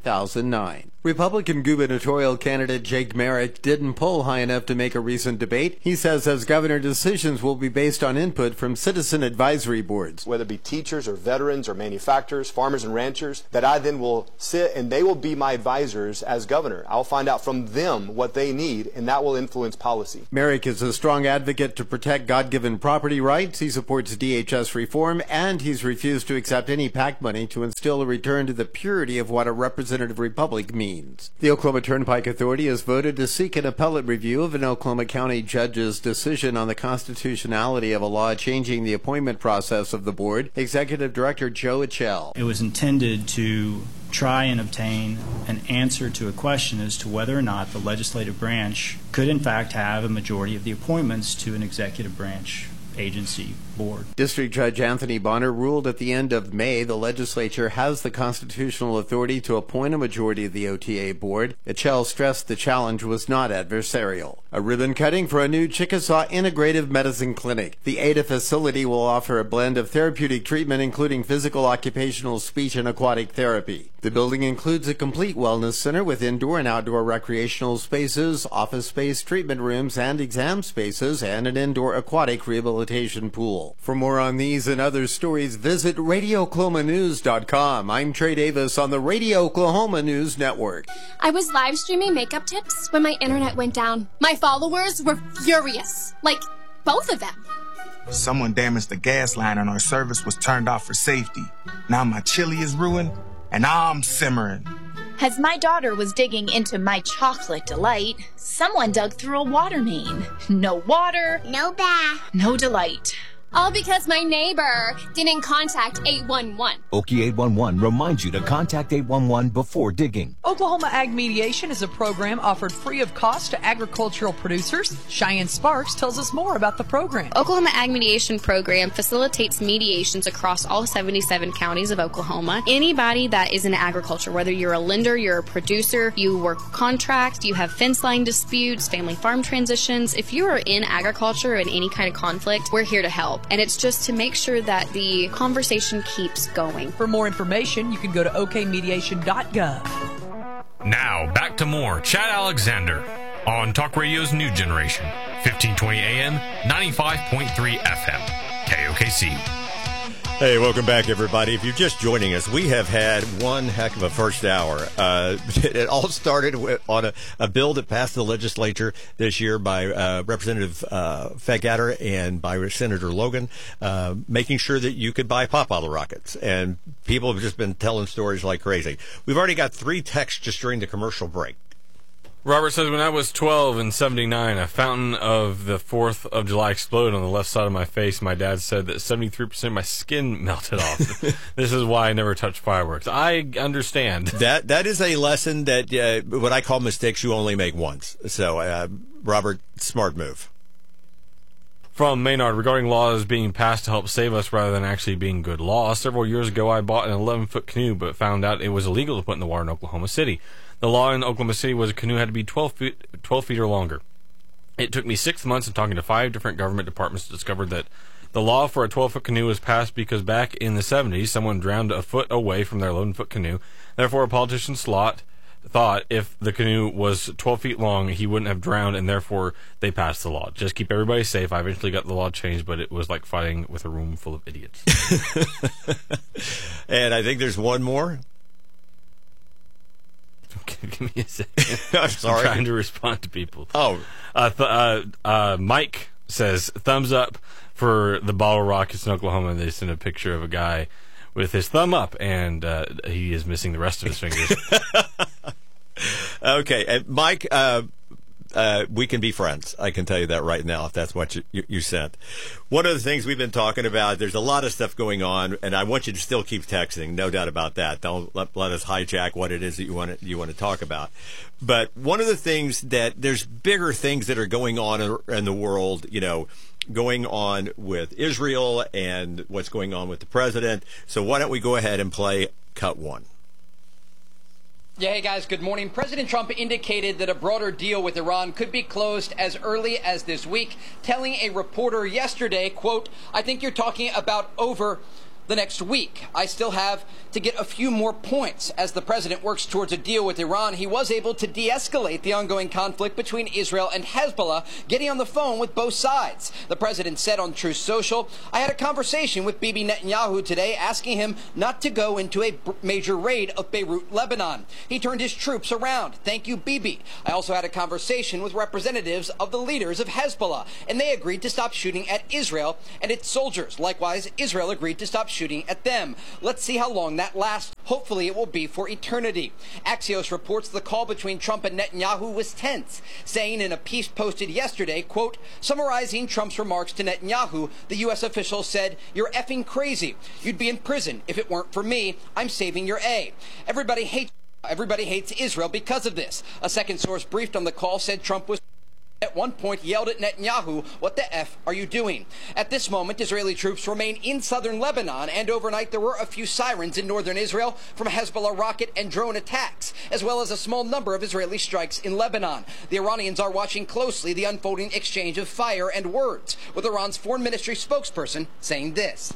thousand nine. Republican gubernatorial candidate Jake Merrick didn't poll high enough to make a recent debate. He says as governor, decisions will be based on input from citizen advisory boards. Whether it be teachers or veterans or manufacturers, farmers and ranchers, that I then will sit and they will be my advisors as governor. I'll find out from them what they need, and that will influence policy. Merrick is a strong advocate to protect God-given property rights. He supports D H S reform, and he's refused to accept any PAC money to instill a return to the purity of what a representative republic means. The Oklahoma Turnpike Authority has voted to seek an appellate review of an Oklahoma County judge's decision on the constitutionality of a law changing the appointment process of the board. Executive Director Joe Echel. It was intended to try and obtain an answer to a question as to whether or not the legislative branch could in fact have a majority of the appointments to an executive branch agency board. District Judge Anthony Bonner ruled at the end of May the legislature has the constitutional authority to appoint a majority of the O T A board. Echel stressed the challenge was not adversarial. A ribbon cutting for a new Chickasaw Integrative Medicine Clinic. The A D A facility will offer a blend of therapeutic treatment including physical, occupational, speech, and aquatic therapy. The building includes a complete wellness center with indoor and outdoor recreational spaces, office space, treatment rooms, and exam spaces, and an indoor aquatic rehabilitation pool. For more on these and other stories, visit radio oklahoma news dot com. I'm Trey Davis on the Radio Oklahoma News Network. I was live streaming makeup tips when my internet went down. My followers were furious. Like, both of them. Someone damaged the gas line and our service was turned off for safety. Now my chili is ruined and I'm simmering. As my daughter was digging into my chocolate delight, someone dug through a water main. No water, No bath. no delight. All because my neighbor didn't contact eight one one. Okie eight one one reminds you to contact eight one one before digging. Oklahoma Ag Mediation is a program offered free of cost to agricultural producers. Cheyenne Sparks tells us more about the program. Oklahoma Ag Mediation Program facilitates mediations across all seventy-seven counties of Oklahoma. Anybody that is in agriculture, whether you're a lender, you're a producer, you work contract, you have fence line disputes, family farm transitions, if you are in agriculture in any kind of conflict, we're here to help. And it's just to make sure that the conversation keeps going. For more information, you can go to o k mediation dot gov. Now, back to more Chad Alexander on Talk Radio's New Generation, fifteen twenty A M, ninety-five point three F M, K O K C. Hey, welcome back, everybody. If you're just joining us, we have had one heck of a first hour. Uh, it all started with, on a, a bill that passed the legislature this year by uh, Representative uh, Fegatter and by Senator Logan, uh, making sure that you could buy pop bottle rockets. And people have just been telling stories like crazy. We've already got three texts just during the commercial break. Robert says, when I was twelve in seventy-nine, a fountain of the fourth of July exploded on the left side of my face. My dad said that seventy-three percent of my skin melted off. This is why I never touch fireworks. I understand. That That is a lesson that uh, what I call mistakes you only make once. So, uh, Robert, smart move. From Maynard, regarding laws being passed to help save us rather than actually being good laws. Several years ago, I bought an eleven-foot canoe, but found out it was illegal to put in the water in Oklahoma City. The law in Oklahoma City was a canoe had to be twelve feet, twelve feet or longer. It took me six months of talking to five different government departments to discover that the law for a twelve-foot canoe was passed because back in the seventies, someone drowned a foot away from their eleven-foot canoe. Therefore, a politician slot thought if the canoe was twelve feet long, he wouldn't have drowned, and therefore they passed the law. Just keep everybody safe. I eventually got the law changed, but it was like fighting with a room full of idiots. And I think there's one more. Give me a second. I'm sorry. I'm trying to respond to people. Oh. Uh, th- uh, uh, Mike says, thumbs up for the bottle rockets in Oklahoma. And they sent a picture of a guy with his thumb up, and uh, he is missing the rest of his fingers. Okay. And Mike, uh, uh, we can be friends. I can tell you that right now if that's what you, you, you sent. One of the things we've been talking about, there's a lot of stuff going on, and I want you to still keep texting, no doubt about that. Don't let, let us hijack what it is that you want to, you want to talk about. But one of the things that there's bigger things that are going on in, in the world, you know, going on with Israel and what's going on with the president. So why don't we go ahead and play cut one? Yeah, hey guys, good morning. President Trump indicated that a broader deal with Iran could be closed as early as this week, telling a reporter yesterday, quote, I think you're talking about over the next week. I still have to get a few more points. As the president works towards a deal with Iran, he was able to de-escalate the ongoing conflict between Israel and Hezbollah, getting on the phone with both sides. The president said on Truth Social, I had a conversation with Bibi Netanyahu today asking him not to go into a major raid of Beirut, Lebanon. He turned his troops around. Thank you, Bibi. I also had a conversation with representatives of the leaders of Hezbollah, and they agreed to stop shooting at Israel and its soldiers. Likewise, Israel agreed to stop shooting at them. Let's see how long that lasts. Hopefully it will be for eternity. Axios reports the call between Trump and Netanyahu was tense, saying in a piece posted yesterday, quote, summarizing Trump's remarks to Netanyahu, the U S official said, you're effing crazy. You'd be in prison if it weren't for me. I'm saving your A. Everybody hates Everybody hates Israel because of this. A second source briefed on the call said Trump was at one point yelled at Netanyahu, what the F are you doing? At this moment, Israeli troops remain in southern Lebanon, and overnight there were a few sirens in northern Israel from Hezbollah rocket and drone attacks, as well as a small number of Israeli strikes in Lebanon. The Iranians are watching closely the unfolding exchange of fire and words, with Iran's foreign ministry spokesperson saying this.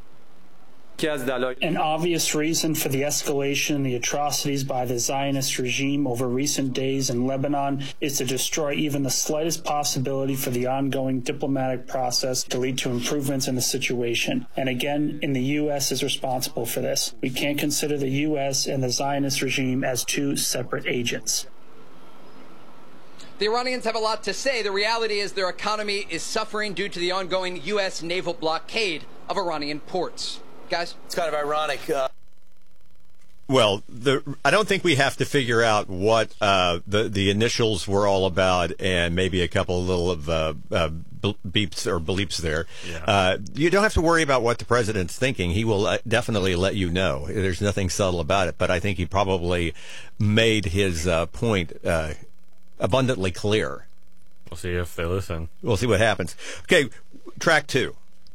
An obvious reason for the escalation and the atrocities by the Zionist regime over recent days in Lebanon is to destroy even the slightest possibility for the ongoing diplomatic process to lead to improvements in the situation. And again, and the U S is responsible for this. We can't consider the U S and the Zionist regime as two separate agents. The Iranians have a lot to say. The reality is their economy is suffering due to the ongoing U S naval blockade of Iranian ports. Guys? It's kind of ironic. Uh... Well, the, I don't think we have to figure out what uh, the, the initials were all about and maybe a couple little of uh, uh, beeps or bleeps there. Yeah. Uh, you don't have to worry about what the president's thinking. He will uh, definitely let you know. There's nothing subtle about it, but I think he probably made his uh, point uh, abundantly clear. We'll see if they listen. We'll see what happens. Okay, track two.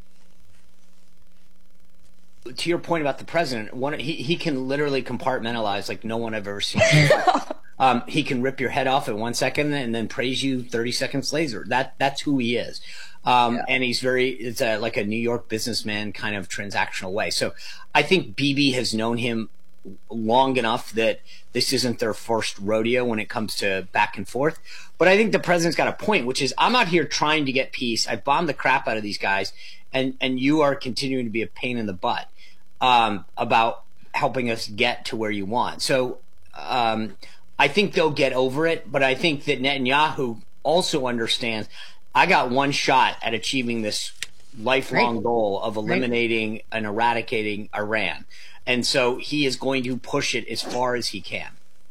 To your point about the president, one he, he can literally compartmentalize like no one I've ever seen. um, he can rip your head off at one second and then praise you thirty seconds later. That that's who he is, um, yeah. And he's very it's a, like a New York businessman kind of transactional way. So I think Bibi has known him long enough that this isn't their first rodeo when it comes to back and forth. But I think the president's got a point, which is I'm out here trying to get peace. I bombed the crap out of these guys, and and you are continuing to be a pain in the butt. Um, about helping us get to where you want. So um, I think they'll get over it, but I think that Netanyahu also understands I got one shot at achieving this lifelong right. goal of eliminating right. and eradicating Iran. And so he is going to push it as far as he can.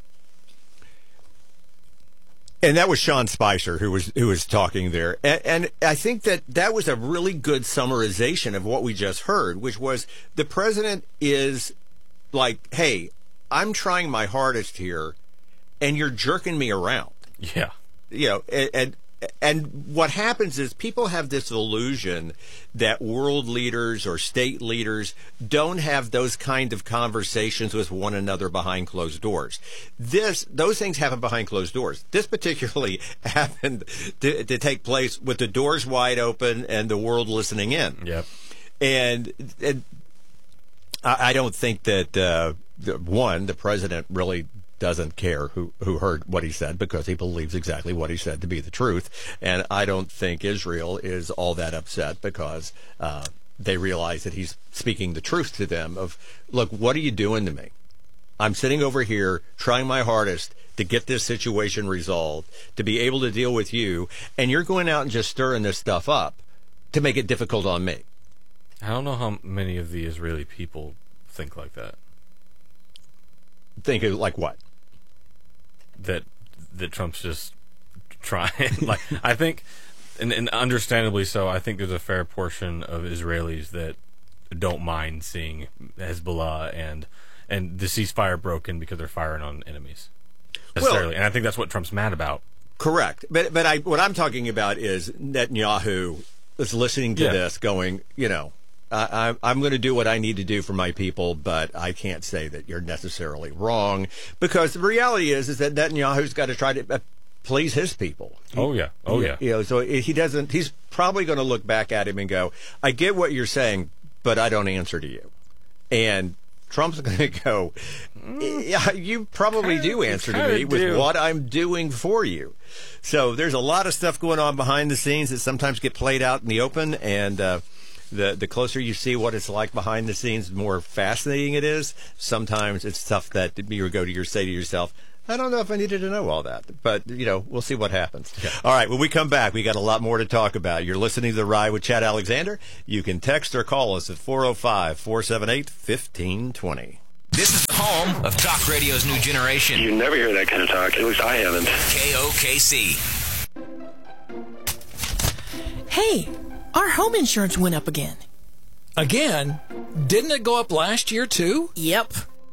And that was Sean Spicer who was who was talking there. And, and I think that that was a really good summarization of what we just heard, which was the president is like, hey, I'm trying my hardest here, and you're jerking me around. Yeah. You know, and, and and what happens is people have this illusion that world leaders or state leaders don't have those kind of conversations with one another behind closed doors. This, those things happen behind closed doors. This particularly happened to, to take place with the doors wide open and the world listening in. Yep. And, and I, I don't think that, uh, one, the president really doesn't care who, who heard what he said because he believes exactly what he said to be the truth. And I don't think Israel is all that upset because uh, they realize that he's speaking the truth to them of, look, what are you doing to me? I'm sitting over here trying my hardest to get this situation resolved, to be able to deal with you, and you're going out and just stirring this stuff up to make it difficult on me. I don't know how many of the Israeli people think like that. Think of like what? That that Trump's just trying. Like I think, and, and understandably so. I think there's a fair portion of Israelis that don't mind seeing Hezbollah and and the ceasefire broken because they're firing on enemies necessarily. Well, and I think that's what Trump's mad about. Correct. But but I what I'm talking about is Netanyahu is listening to yeah. this, going, you know. I, I'm going to do what I need to do for my people, but I can't say that you're necessarily wrong because the reality is is that Netanyahu's got to try to uh, please his people. Oh yeah, oh yeah. You know, so he doesn't. He's probably going to look back at him and go, "I get what you're saying, but I don't answer to you. And Trump's going to go, yeah, you probably do answer to me with what I'm doing for you. So there's a lot of stuff going on behind the scenes that sometimes get played out in the open, and uh, the the closer you see what it's like behind the scenes, the more fascinating it is. Sometimes it's stuff that you go to your say to yourself, I don't know if I needed to know all that, but, you know, we'll see what happens. Yeah. All right, when we come back, we got a lot more to talk about. You're listening to The Ride with Chad Alexander. You can text or call us at four oh five, four seven eight, one five two zero. This is the home of Talk Radio's new generation. You never hear that kind of talk. At least I haven't. K O K C. Hey, our home insurance went up again. Again? Didn't it go up last year, too? Yep.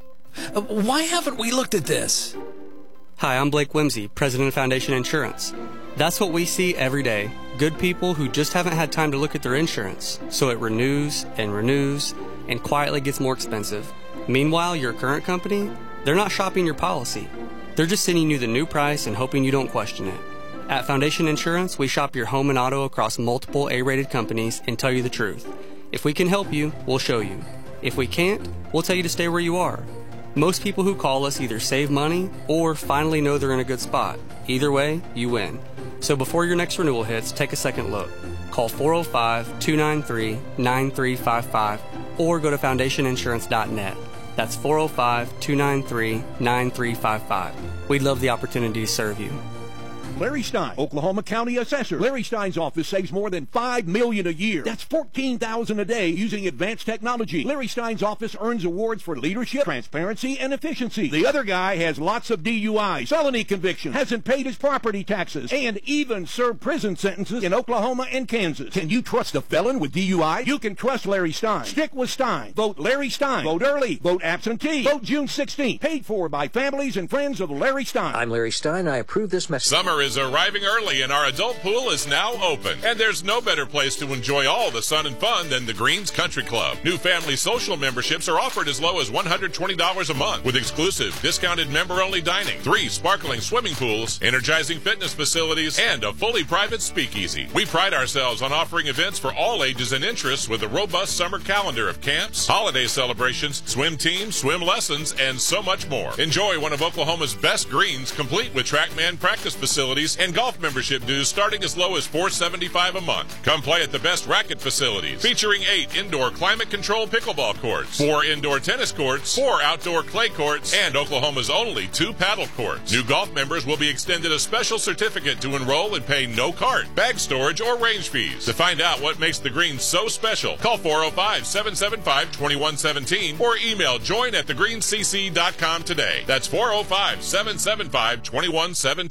Uh, why haven't we looked at this? Hi, I'm Blake Whimsy, president of Foundation Insurance. That's what we see every day. Good people who just haven't had time to look at their insurance. So it renews and renews and quietly gets more expensive. Meanwhile, your current company, they're not shopping your policy. They're just sending you the new price and hoping you don't question it. At Foundation Insurance, we shop your home and auto across multiple A-rated companies and tell you the truth. If we can help you, we'll show you. If we can't, we'll tell you to stay where you are. Most people who call us either save money or finally know they're in a good spot. Either way, you win. So before your next renewal hits, take a second look. Call four oh five, two nine three, nine three five five or go to foundation insurance dot net. That's four oh five, two nine three, nine three five five. We'd love the opportunity to serve you. Larry Stein, Oklahoma County Assessor. Larry Stein's office saves more than five million dollars a year. That's fourteen thousand dollars a day using advanced technology. Larry Stein's office earns awards for leadership, transparency, and efficiency. The other guy has lots of D U Is, felony convictions, hasn't paid his property taxes, and even served prison sentences in Oklahoma and Kansas. Can you trust a felon with D U I? You can trust Larry Stein. Stick with Stein. Vote Larry Stein. Vote early. Vote absentee. Vote June sixteenth. Paid for by families and friends of Larry Stein. I'm Larry Stein. I approve this message. Summer is arriving early and our adult pool is now open. And there's no better place to enjoy all the sun and fun than the Greens Country Club. New family social memberships are offered as low as one hundred twenty dollars a month with exclusive discounted member-only dining, three sparkling swimming pools, energizing fitness facilities, and a fully private speakeasy. We pride ourselves on offering events for all ages and interests with a robust summer calendar of camps, holiday celebrations, swim teams, swim lessons, and so much more. Enjoy one of Oklahoma's best greens, complete with TrackMan practice facilities and golf membership dues starting as low as four hundred seventy-five dollars a month. Come play at the best racket facilities, featuring eight indoor climate-controlled pickleball courts, four indoor tennis courts, four outdoor clay courts, and Oklahoma's only two paddle courts. New golf members will be extended a special certificate to enroll and pay no cart, bag storage, or range fees. To find out what makes the greens so special, call four oh five, seven seven five, two one one seven or email join at the green c c dot com today. That's four oh five, seven seven five, two one one seven.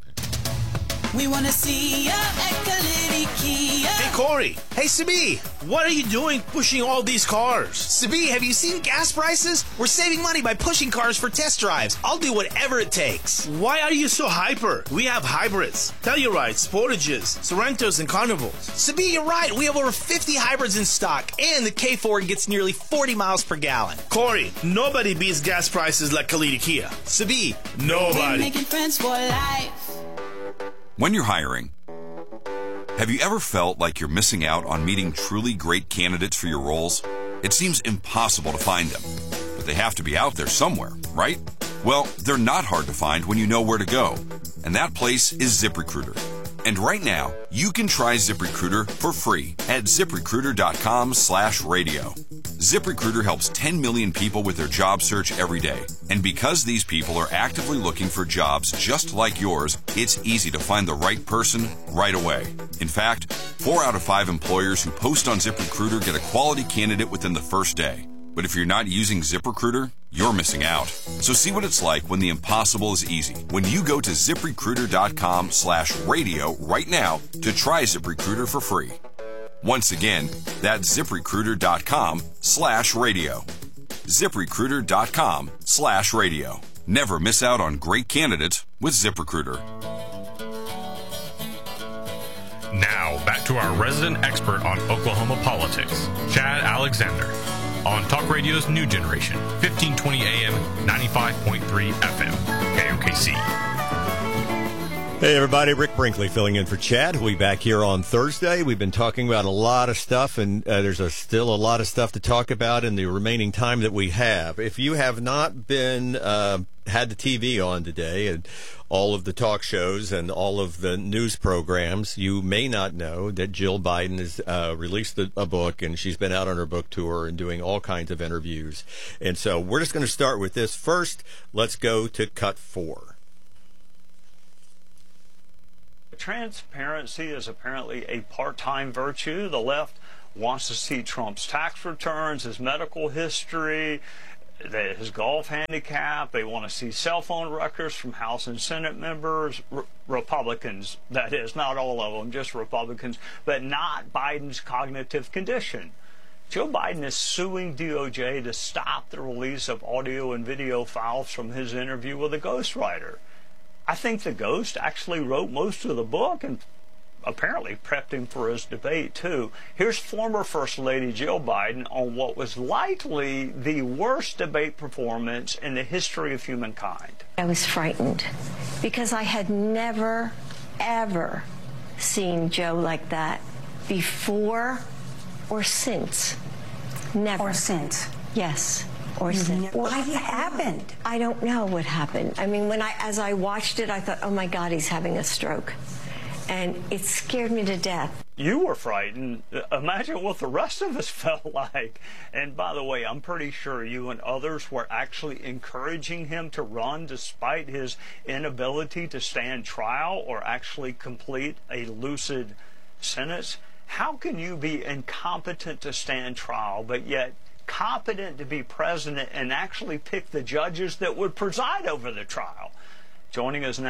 We want to see ya at Kalidi Kia. Hey, Corey. Hey, Sabi. What are you doing pushing all these cars? Sabi, have you seen gas prices? We're saving money by pushing cars for test drives. I'll do whatever it takes. Why are you so hyper? We have hybrids, Tellurides, Sportages, Sorrentos, and Carnivals. Sabi, you're right. We have over fifty hybrids in stock, and the K four gets nearly forty miles per gallon. Corey, nobody beats gas prices like Kalidi Kia. Sabi, nobody. Making friends for life. When you're hiring, have you ever felt like you're missing out on meeting truly great candidates for your roles? It seems impossible to find them, but they have to be out there somewhere, right? Well, they're not hard to find when you know where to go, and that place is ZipRecruiter. And right now, you can try ZipRecruiter for free at ZipRecruiter.com slash radio. ZipRecruiter helps ten million people with their job search every day. And because these people are actively looking for jobs just like yours, it's easy to find the right person right away. In fact, four out of five employers who post on ZipRecruiter get a quality candidate within the first day. But if you're not using ZipRecruiter, you're missing out. So see what it's like when the impossible is easy. When you go to ZipRecruiter.com slash radio right now to try ZipRecruiter for free. Once again, that's ZipRecruiter.com slash radio. ZipRecruiter.com slash radio. Never miss out on great candidates with ZipRecruiter. Now, back to our resident expert on Oklahoma politics, Chad Alexander, on Talk Radio's new generation, fifteen twenty A M, ninety-five point three F M, K O K C. Hey, everybody. Rick Brinkley filling in for Chad. We'll be back here on Thursday. We've been talking about a lot of stuff, and uh, there's a, still a lot of stuff to talk about in the remaining time that we have. If you have not been uh, had the T V on today and all of the talk shows and all of the news programs, you may not know that Jill Biden has uh, released a, a book, and she's been out on her book tour and doing all kinds of interviews. And so we're just going to start with this first. Let's go to cut four. Transparency is apparently a part-time virtue. The left wants to see Trump's tax returns, his medical history, his golf handicap. They want to see cell phone records from House and Senate members, R- Republicans, that is, not all of them, just Republicans, but not Biden's cognitive condition. Joe Biden is suing D O J to stop the release of audio and video files from his interview with a ghostwriter. I think the ghost actually wrote most of the book and apparently prepped him for his debate, too. Here's former First Lady Jill Biden on what was likely the worst debate performance in the history of humankind. I was frightened because I had never, ever seen Joe like that before or since. Never. Or since. Yes. Or since. What happened? I don't know what happened. I mean, when I, as I watched it, I thought, oh my God, he's having a stroke. And it scared me to death. You were frightened. Imagine what the rest of us felt like. And by the way, I'm pretty sure you and others were actually encouraging him to run despite his inability to stand trial or actually complete a lucid sentence. How can you be incompetent to stand trial, but yet competent to be president and actually pick the judges that would preside over the trial? Joining us now.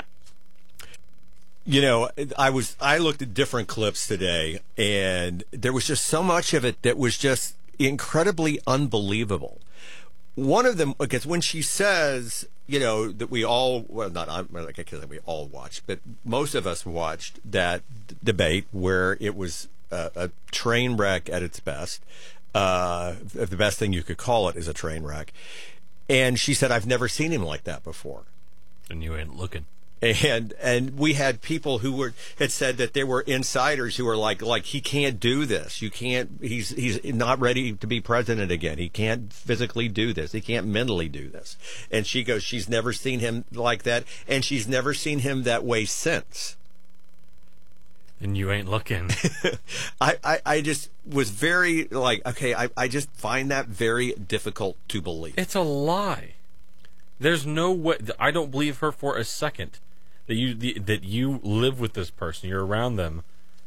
You know, I was I looked at different clips today, and there was just so much of it that was just incredibly unbelievable. One of them, because when she says, you know, that we all, well, not I like I can't say we all watched, but most of us watched that d- debate where it was a, a train wreck at its best. Uh, the best thing you could call it is a train wreck. And she said, I've never seen him like that before. And you ain't looking. And and we had people who were had said that there were insiders who were like like he can't do this. You can't. He's he's not ready to be president again. He can't physically do this. He can't mentally do this. And she goes, she's never seen him like that, and she's never seen him that way since. And you ain't looking. I, I, I just was very like, okay, I, I just find that very difficult to believe. It's a lie. There's no way. I don't believe her for a second that you the, that you live with this person. You're around them.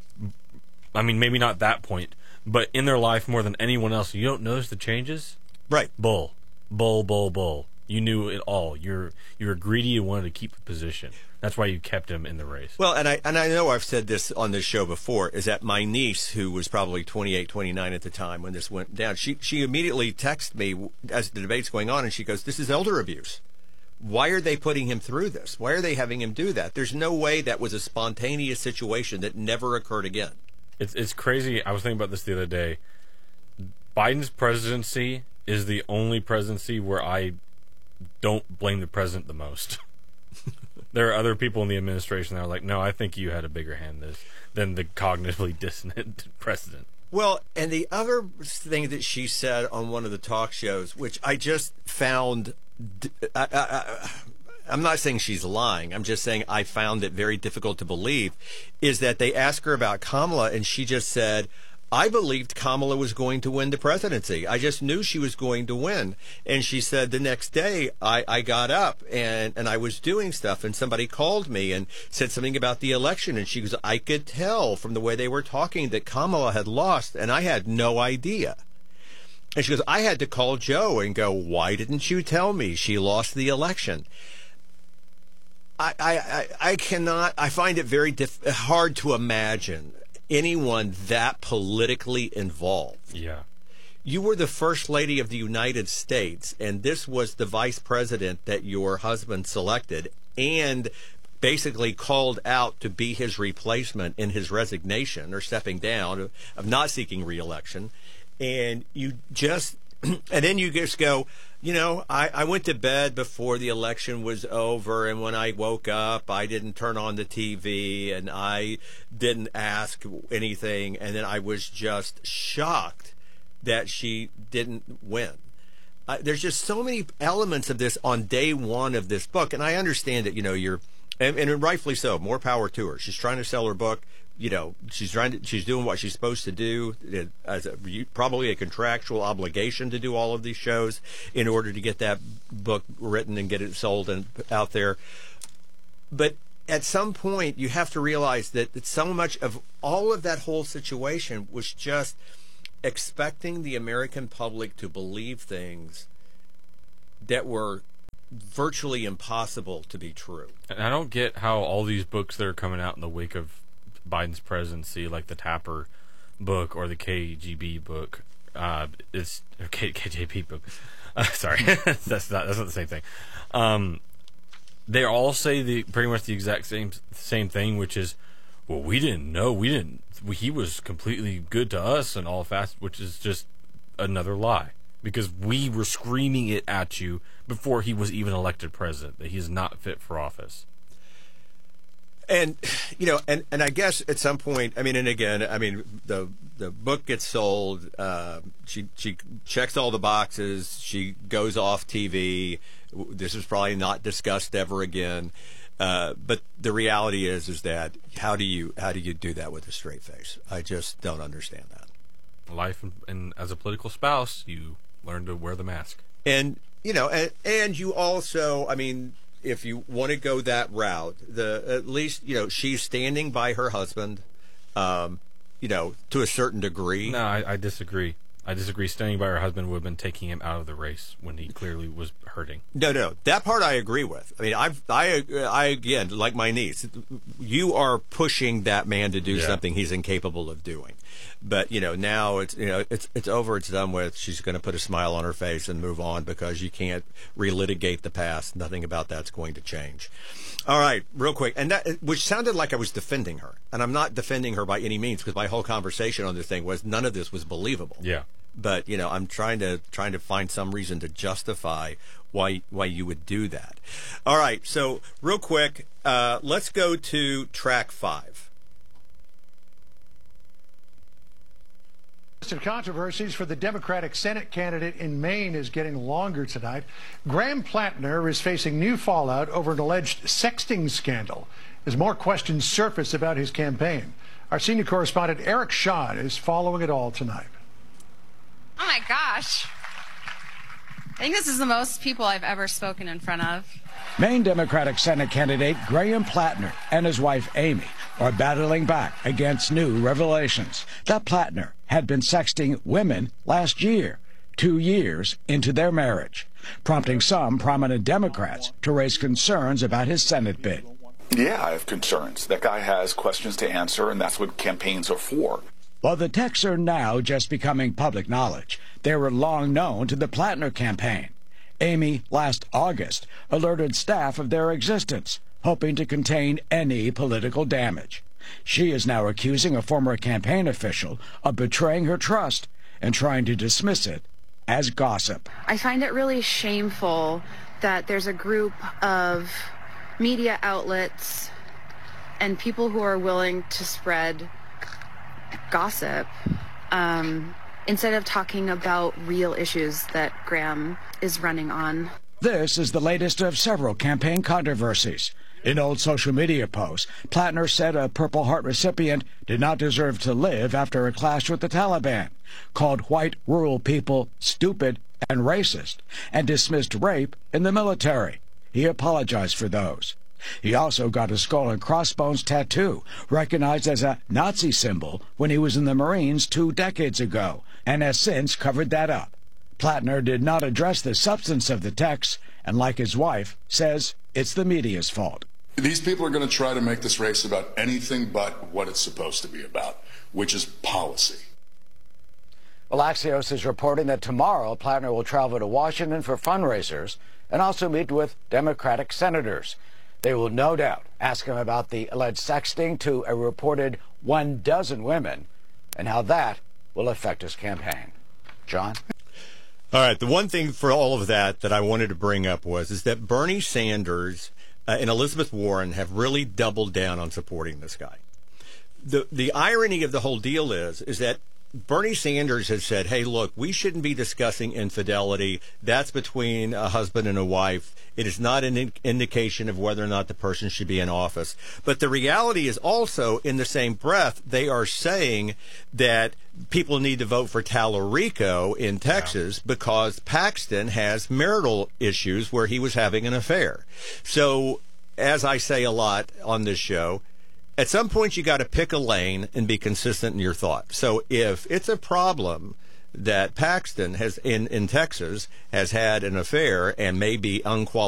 I mean, maybe not that point, but in their life more than anyone else. You don't notice the changes? Right. Bull. Bull, bull, bull. You knew it all. You're you're greedy. You wanted to keep a position. That's why you kept him in the race. Well, and I and I know I've said this on this show before, is that my niece, who was probably twenty-eight, twenty-nine at the time when this went down, she she immediately texted me as the debate's going on, and she goes, this is elder abuse. Why are they putting him through this? Why are they having him do that? There's no way that was a spontaneous situation that never occurred again. It's it's crazy. I was thinking about this the other day. Biden's presidency is the only presidency where I don't blame the president the most. There are other people in the administration that are like, no, I think you had a bigger hand in this than the cognitively dissonant president. Well, and the other thing that she said on one of the talk shows, which I just found, I, I, I, I'm not saying she's lying, I'm just saying I found it very difficult to believe, is that they asked her about Kamala, and she just said, I believed Kamala was going to win the presidency. I just knew she was going to win. And she said the next day I, I got up and, and I was doing stuff, and somebody called me and said something about the election. And she goes, I could tell from the way they were talking that Kamala had lost, and I had no idea. And she goes, I had to call Joe and go, why didn't you tell me she lost the election? I, I, I cannot, I find it very diff- hard to imagine anyone that politically involved. Yeah. You were the first lady of the United States, and this was the vice president that your husband selected and basically called out to be his replacement in his resignation or stepping down of, of not seeking re-election. And you just, and then you just go, You know, I, I went to bed before the election was over, and when I woke up, I didn't turn on the T V, and I didn't ask anything, and then I was just shocked that she didn't win. Uh, there's just so many elements of this on day one of this book, and I understand that, you know, you're, and, and rightfully so, more power to her. She's trying to sell her book. You know, she's trying to, she's doing what she's supposed to do, it, as a, probably a contractual obligation to do all of these shows in order to get that book written and get it sold and out there. But at some point, you have to realize that, that so much of all of that whole situation was just expecting the American public to believe things that were virtually impossible to be true. And I don't get how all these books that are coming out in the wake of Biden's presidency, like the Tapper book or the K G B book, uh, it's or K, KJP book. Uh, sorry, that's not that's not the same thing. Um, they all say the pretty much the exact same same thing, which is, well, we didn't know, we didn't. We, he was completely good to us and all fast, which is just another lie, because we were screaming it at you before he was even elected president that he's not fit for office. And, you know, and, and I guess at some point, I mean, and again, I mean, the the book gets sold. Uh, she she checks all the boxes. She goes off T V. This is probably not discussed ever again. Uh, but the reality is, is that how do you how do you do that with a straight face? I just don't understand that. Life and, and as a political spouse, you learn to wear the mask. And, you know, and, and you also, I mean, if you want to go that route, the at least, you know, she's standing by her husband, um, you know, to a certain degree. No, I, I disagree. I disagree. Standing by her husband would have been taking him out of the race when he clearly was hurting. No, no, that part I agree with. I mean, I've, I, I again, like my niece, you are pushing that man to do Yeah. something he's incapable of doing. But, you know, now it's, you know, it's it's over, it's done with. She's going to put a smile on her face and move on because you can't relitigate the past. Nothing about that's going to change. All right, real quick. And that, which sounded like I was defending her. And I'm not defending her by any means, because my whole conversation on this thing was none of this was believable. Yeah. But, you know, I'm trying to trying to find some reason to justify why why you would do that. All right, so real quick, uh, let's go to track five. List of controversies for the Democratic Senate candidate in Maine is getting longer tonight. Graham Plattner is facing new fallout over an alleged sexting scandal as more questions surface about his campaign. Our senior correspondent Eric Shaw is following it all tonight. Oh my gosh. I think this is the most people I've ever spoken in front of. Maine Democratic Senate candidate Graham Plattner and his wife Amy are battling back against new revelations that Plattner had been sexting women last year, two years into their marriage, prompting some prominent Democrats to raise concerns about his Senate bid. Yeah, I have concerns. That guy has questions to answer, and that's what campaigns are for. While the texts are now just becoming public knowledge, they were long known to the Plattner campaign. Amy, last August, alerted staff of their existence, hoping to contain any political damage. She is now accusing a former campaign official of betraying her trust and trying to dismiss it as gossip. I find it really shameful that there's a group of media outlets and people who are willing to spread gossip um, instead of talking about real issues that Graham is running on. This is the latest of several campaign controversies. In old social media posts, Plattner said a Purple Heart recipient did not deserve to live after a clash with the Taliban, called white rural people stupid and racist, and dismissed rape in the military. He apologized for those. He also got a skull and crossbones tattoo, recognized as a Nazi symbol when he was in the Marines two decades ago, and has since covered that up. Plattner did not address the substance of the text, and like his wife, says it's the media's fault. These people are going to try to make this race about anything but what it's supposed to be about, which is policy. Well, Axios is reporting that tomorrow Plattner will travel to Washington for fundraisers and also meet with Democratic senators. They will no doubt ask him about the alleged sexting to a reported one dozen women and how that will affect his campaign. John? All right. The one thing for all of that that I wanted to bring up was is that Bernie Sanders uh, and Elizabeth Warren have really doubled down on supporting this guy. The the irony of the whole deal is is that Bernie Sanders has said, hey, look, we shouldn't be discussing infidelity. That's between a husband and a wife. It is not an in- indication of whether or not the person should be in office. But the reality is also, in the same breath, they are saying that people need to vote for Tallarico in Texas yeah. because Paxton has marital issues where he was having an affair. So, as I say a lot on this show, at some point, you got to pick a lane and be consistent in your thought. So if it's a problem that Paxton has in, in Texas has had an affair and may be unqualified